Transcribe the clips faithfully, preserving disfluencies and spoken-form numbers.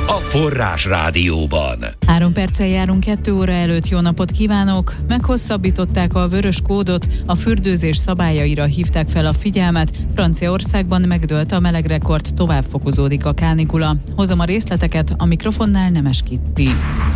a Forrás Rádióban. Három perccel járunk kettő óra előtt, jó napot kívánok! Meghosszabbították a vörös kódot, a fürdőzés szabályaira hívták fel a figyelmet, Franciaországban megdőlt a melegrekord, tovább fokozódik a kánikula. Hozom a részleteket, a mikrofonnál Nemes Kitti.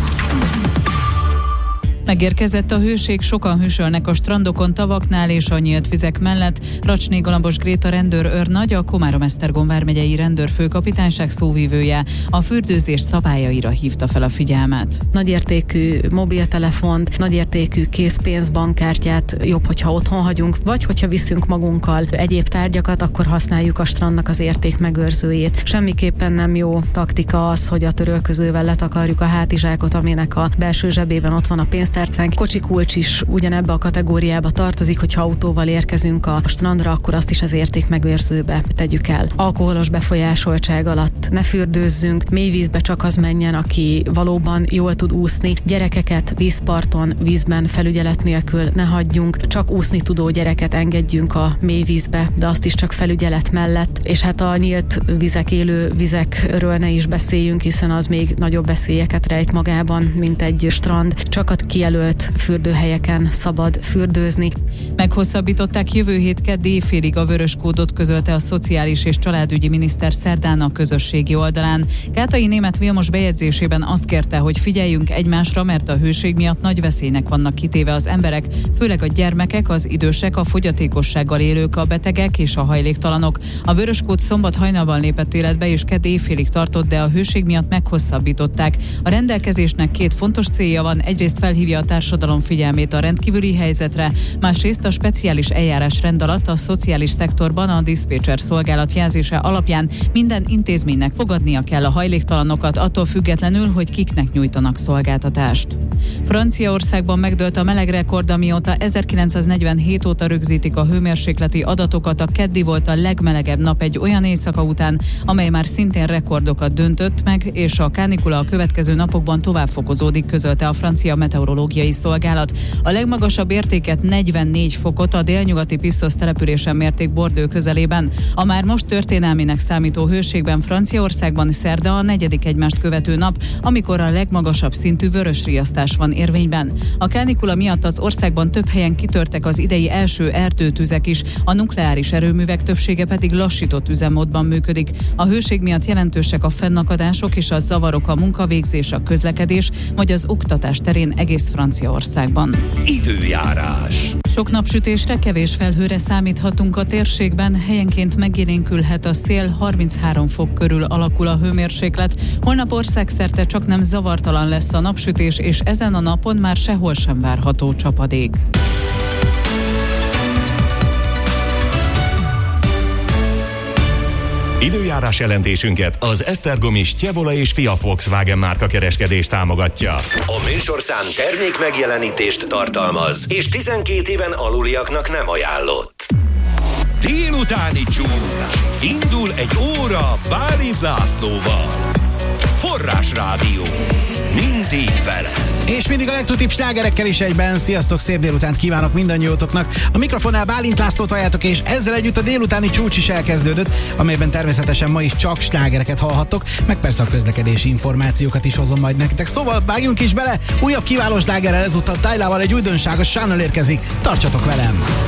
Megérkezett a hőség, sokan hűsölnek a strandokon, tavaknál és a nyílt vizek mellett. Racsné Galambos Gréta rendőr-őrnagy, a Komárom-Esztergom vármegyei rendőrfőkapitányság szóvivője a fürdőzés szabályaira hívta fel a figyelmet. Nagyértékű mobiltelefont, nagyértékű készpénz, bankkártyát jobb, hogyha otthon hagyunk, vagy hogyha viszünk magunkkal egyéb tárgyakat, akkor használjuk a strandnak az értékmegőrzőjét. Semmiképpen nem jó taktika az, hogy a törölközővel letakarjuk a hátizsákot, aminek a belső zsebében ott van a pénztárcánk. Kocsikulcs is ugyanebbe a kategóriába tartozik, hogyha autóval érkezünk a strandra, akkor azt is az értékmegőrzőbe tegyük el. Alkoholos befolyásoltság alatt ne fürdőzzünk, mély vízbe csak az menjen, aki valóban jól tud úszni. Gyerekeket vízparton, vízben felügyelet nélkül ne hagyjunk, csak úszni tudó gyereket engedjünk a mély vízbe, de azt is csak felügyelet mellett. És hát a nyílt vizek, élő vizekről ne is beszéljünk, hiszen az még nagyobb veszélyeket rejt magában, mint egy strand. Csak a kijelölt fürdőhelyeken szabad fürdőzni. Meghosszabbították jövő hét kedd éjfélig a vörös kódot, közölte a Szociális és Családügyi Miniszter szerdán a közösségi oldalán. Kátai Németh Vilmos bejegyzésében azt kérte, hogy figyeljünk egymásra, mert a hőség miatt nagy veszélynek vannak kitéve az emberek, főleg a gyermekek, az idősek, a fogyatékossággal élők, a betegek és a hajléktalanok. A vörös kód szombat hajnalban lépett életbe és kedd éjfélig tartott, de a hőség miatt meghosszabbították. A rendelkezésnek két fontos célja van: egyrészt felhívja a társadalom figyelmét a rendkívüli helyzetre, másrészt a speciális eljárásrend alatt a szociális szektorban a diszpécser szolgálat jelzése alapján minden intézménynek fogadnia kell a hajléktalanokat, attól függetlenül, hogy kiknek nyújtanak szolgáltatást. Franciaországban megdőlt a melegrekord, amióta ezerkilencszáznegyvenhét óta rögzítik a hőmérsékleti adatokat. A keddi volt a legmelegebb nap egy olyan éjszaka után, amely már szintén rekordokat döntött meg, és a kánikula a következő napokban tovább fokozódik, közölte a francia meteorológiai szolgálat. A legmagasabb értéket, negyvennégy fokot a délnyugati Pissos településen mérték Bordeaux közelében. A már most történelminek számító hőségben Franciaországban szerda a negyedik egymást követő nap, amikor a legmagasabb szintű vörösriasztás van érvényben. A kánikula miatt az országban több helyen kitörtek az idei első erdőtüzek is, a nukleáris erőművek többsége pedig lassított üzemmódban működik. A hőség miatt jelentősek a fennakadások és a zavarok a munkavégzés, a közlekedés vagy az oktatás terén egész Franciaországban. Időjárás. Sok napsütésre, kevés felhőre számíthatunk a térségben, helyenként megélénkülhet a szél, harminchárom fok körül alakul a hőmérséklet. Holnap országszerte csak nem zavartalan lesz a napsütés, és ezen a napon már sehol sem várható csapadék. Időjárás jelentésünket az esztergomi Stjevola és Fia Volkswagen márka kereskedés támogatja. A műsorszám termék megjelenítést tartalmaz, és tizenkét éven aluliaknak nem ajánlott. Délutáni csúcs. Indul egy óra Bálint Lászlóval. Forrás Rádió. Mindig vele. És mindig a legtutibb slágerekkel is egyben. Sziasztok, szép délutánt kívánok mindannyiótoknak. A mikrofonnál Bálint Lászlót halljátok, és ezzel együtt a délutáni csúcs is elkezdődött, amelyben természetesen ma is csak slágereket hallhattok, meg persze a közlekedési információkat is hozom majd nektek. Szóval vágjunk is bele, újabb kiváló slágerrel, ezúttal Tájlával egy újdonság, a Sánál érkezik. Tartsatok velem!